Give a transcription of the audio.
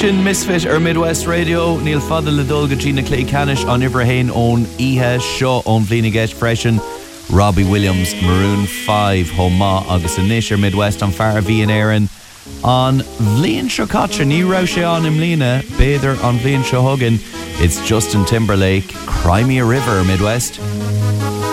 Sin Misfit Midwest Radio, Neil Fadda le Dulga Gina Clay Canish on Ibrahim on Ihe Shaw on Vleenaget Freshen Robbie Williams Maroon 5 Homa August Nisher Midwest on Farah and Aaron on Vleen Shokacha Ni Roche on Imlina Bather on Vleen Shohuggin. It's Justin Timberlake Crimea River Midwest.